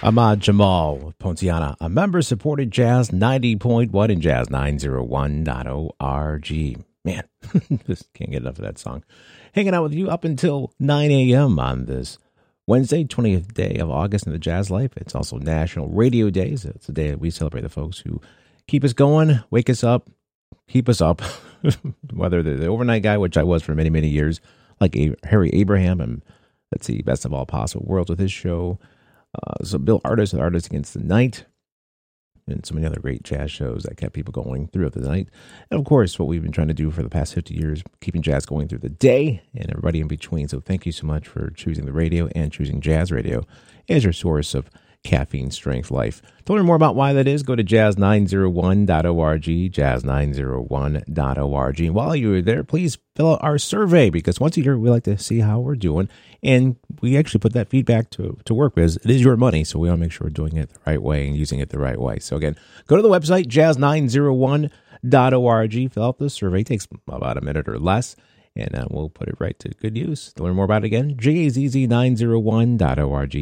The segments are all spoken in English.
Ahmad Jamal with Pontiana, a member-supported Jazz 90.1 and Jazz 901.org. Man, just can't get enough of that song. Hanging out with you up until 9 a.m. on this Wednesday, 20th day of August in the Jazz Life. It's also National Radio Day, so it's the day that we celebrate the folks who keep us going, wake us up, keep us up. Whether they're the overnight guy, which I was for many, many years, like Harry Abraham, and let's see, Best of All Possible Worlds with his show. So Bill Artis with Artists Against the Night, and so many other great jazz shows that kept people going throughout the night. And of course, what we've been trying to do for the past 50 years, keeping jazz going through the day and everybody in between. So thank you so much for choosing the radio and choosing Jazz Radio as your source of caffeine strength life. To learn more about why that is, go to jazz901.org, jazz901.org. And while you're there, please fill out our survey, because once a year we like to see how we're doing, and we actually put that feedback to work, because it is your money, so we want to make sure we're doing it the right way and using it the right way. So again, go to the website, jazz901.org, fill out the survey. It takes about a minute or less, and we'll put it right to good use. To learn more about it again, jazz901.org,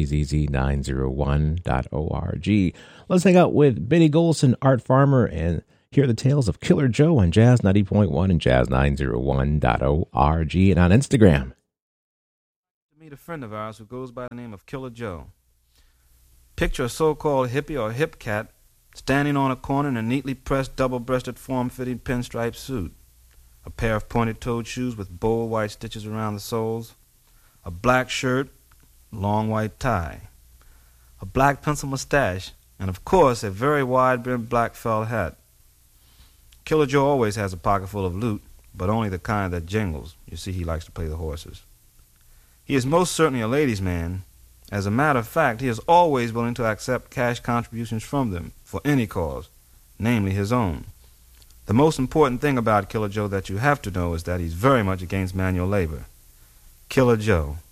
jazz901.org. Let's hang out with Benny Golson, Art Farmer, and hear the tales of Killer Joe on Jazz 90.1 and jazz901.org, and on Instagram. Meet a friend of ours who goes by the name of Killer Joe. Picture a so-called hippie or hip cat standing on a corner in a neatly pressed, double-breasted, form-fitting pinstripe suit. A pair of pointed-toed shoes with bold white stitches around the soles, a black shirt, long white tie, a black pencil mustache, and of course a very wide-brimmed black felt hat. Killer Joe always has a pocket full of loot, but only the kind that jingles. You see, he likes to play the horses. He is most certainly a ladies' man. As a matter of fact, he is always willing to accept cash contributions from them for any cause, namely his own. The most important thing about Killer Joe that you have to know is that he's very much against manual labor. Killer Joe.